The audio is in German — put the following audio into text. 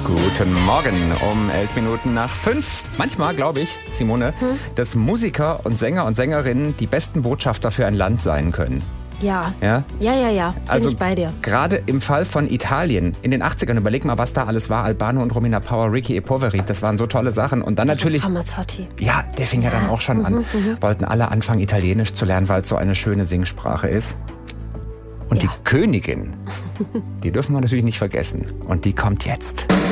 Guten Morgen, um 11 Minuten nach 5. Manchmal glaube ich, Simone, dass Musiker und Sänger und Sängerinnen die besten Botschafter für ein Land sein können. Ja. Ja? Ja. Bin Also ich bei dir. gerade im Fall von Italien, in den 80ern, überleg mal, was da alles war. Albano und Romina Power, Ricky e Poveri, das waren so tolle Sachen. Und dann natürlich... Ramazzotti. Ja, der fing ja dann auch schon an. Wollten alle anfangen, Italienisch zu lernen, weil es so eine schöne Singsprache ist. Und die Königin, die dürfen wir natürlich nicht vergessen. Und die kommt jetzt.